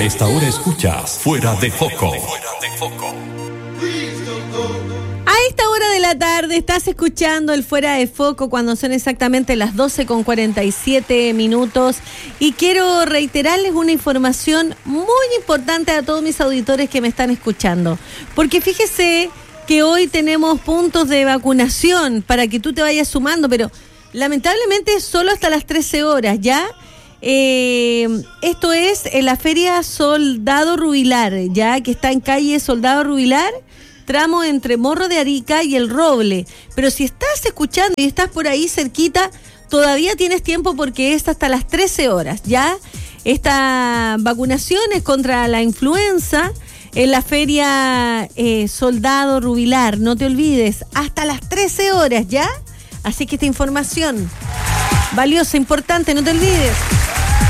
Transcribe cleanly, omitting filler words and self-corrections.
Esta hora escuchas Fuera de Foco. A esta hora de la tarde estás escuchando el Fuera de Foco cuando son exactamente las 12:47 y quiero reiterarles una información muy importante a todos mis auditores que me están escuchando, porque fíjese que hoy tenemos puntos de vacunación para que tú te vayas sumando, pero lamentablemente solo hasta las 13 horas, ¿ya? Esto es en la Feria Soldado Rubilar, ya que está en calle Soldado Rubilar, tramo entre Morro de Arica y El Roble. Pero si estás escuchando y estás por ahí cerquita, todavía tienes tiempo porque es hasta las 13 horas, ¿ya? Esta vacunación es contra la influenza en la Feria Soldado Rubilar, no te olvides, hasta las 13 horas, ¿ya? Así que esta información valiosa, importante, no te olvides.